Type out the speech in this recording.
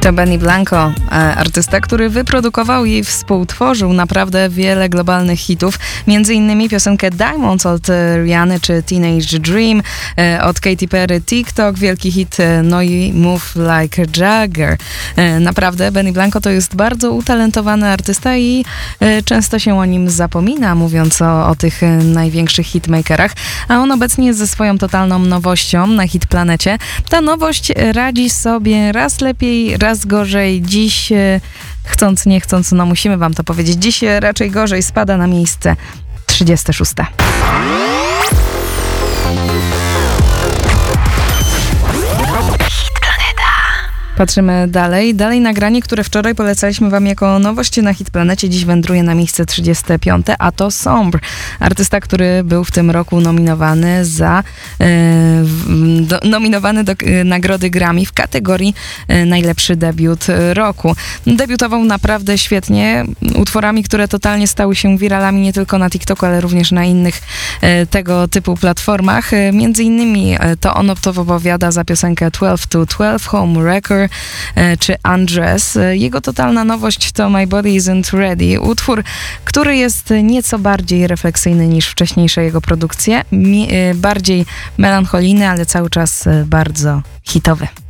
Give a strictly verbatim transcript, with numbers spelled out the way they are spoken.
To Benny Blanco, artysta, który wyprodukował i współtworzył naprawdę wiele globalnych hitów, między innymi piosenkę Diamonds od Rihanny czy Teenage Dream, od Katy Perry TikTok, wielki hit No i Move Like Jagger. Naprawdę Benny Blanco to jest bardzo utalentowany artysta i często się o nim zapomina, mówiąc o, o tych największych hitmakerach, a on obecnie jest ze swoją totalną nowością na Hit Planecie. Ta nowość radzi sobie raz lepiej, raz gorzej. Dziś, chcąc nie chcąc, no musimy wam to powiedzieć, dziś raczej gorzej, spada na miejsce trzydzieste szóste. Patrzymy dalej. Dalej nagranie, które wczoraj polecaliśmy wam jako nowość na Hit Planecie, dziś wędruje na miejsce trzydzieste piąte, a to Sombre. Artysta, który był w tym roku nominowany za e, do, nominowany do e, nagrody Grammy w kategorii e, najlepszy debiut roku. Debiutował naprawdę świetnie, utworami, które totalnie stały się wiralami nie tylko na TikToku, ale również na innych e, tego typu platformach. E, między innymi e, to on opowiada za piosenkę twelve to twelve, Home Wrecker czy Undress. Jego totalna nowość to My Body Isn't Ready, utwór, który jest nieco bardziej refleksyjny niż wcześniejsze jego produkcje, bardziej melancholijny, ale cały czas bardzo hitowy.